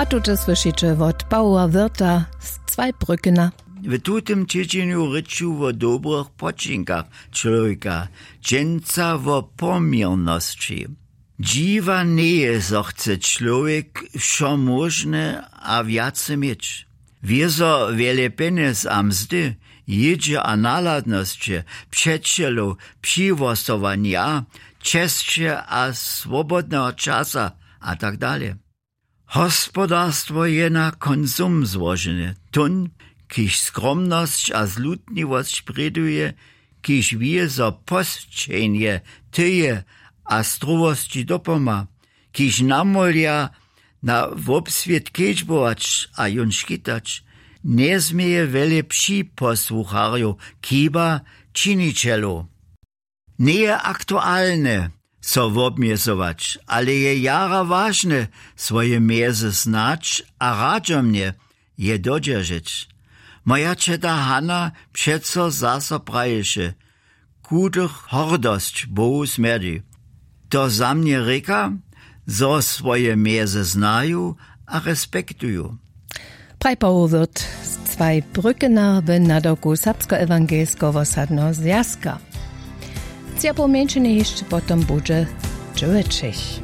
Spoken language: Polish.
A tu słyszycie od Paula Wirta z Zweibrückena. W tutym tydzieniu ryczu o dobrych poczynkach człowieka, dżęca o pomierności. Dziwa nie chce człowiek wszo możne a wiace mieć. Wiezo wiele pieniędzy a mzdy, jedzie a naladności, przyjacielu, przywosowania, czescie a swobodnego czasa a tak dalej. Gospodarstwo je na konsum złożone. Tun, kiż skromność a zlutliwość preduje, kiż wie zo postrzenie, tyje a struwości dopoma, kiż namolia na wobswiet kedźbować a jun škitać, nie zmieje wiele przyposłucharju, kiba činicielu. Nie je aktualne so wobmiesować, ale je jara ważne swoje miezy znać, a radzo mnie je dodzierżyć. Moja czeta Hanna przeco zaso praješe, kudych hordość Bohu smerdzi. To za mnie reka, zo swoje miezy znają a respektują. Paul Wirt z Zweibrückena w nadoku Serbsko-Ewangelskiego Zjazka. Cia pomięczenie jeszcze potem będzie 9.